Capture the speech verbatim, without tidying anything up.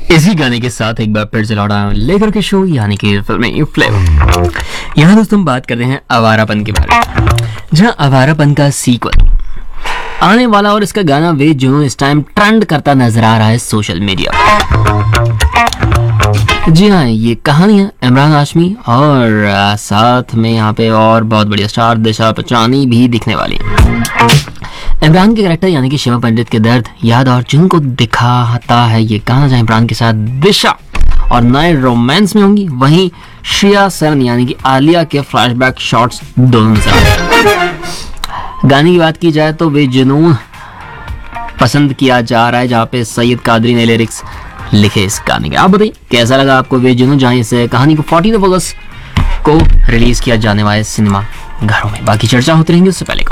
इसी गाने के साथ एक बार फिर से लौटा लेकर के शो यानी कि फिल्मी फ्लेवर। यहाँ दोस्तों हम बात कर रहे हैं आवारापन के बारे में, जहाँ आवारापन का सीक्वल आने वाला और इसका गाना वे जुनून इस टाइम ट्रेंड करता नजर आ रहा है सोशल मीडिया पर। जी हाँ, ये कहानी है इमरान हाशमी और आ, साथ में यहाँ पे और बहुत बढ़िया स्टार दिशा पचानी भी दिखने वाली है। इमरान के कैरेक्टर यानी कि शिवा पंडित के दर्द, याद और जुनून को दिखाता है ये गाना, जहाँ इमरान के साथ दिशा और नए रोमांस में होंगी, वहीं श्रेया सेन यानी कि आलिया के फ्लैशबैक शॉट्स दोनों नजर आते हैं। गाने की बात की जाए तो वे जुनून पसंद किया जा रहा है, जहाँ पे सैयद कादरी ने लिरिक्स लिखे इस गाने के। आप बताइए कैसा लगा आपको वे जुनून, जहाँ इस कहानी को चौदह अगस्त को रिलीज किया जाने वाले सिनेमा घरों में। बाकी चर्चा होती रहेंगी, उससे पहले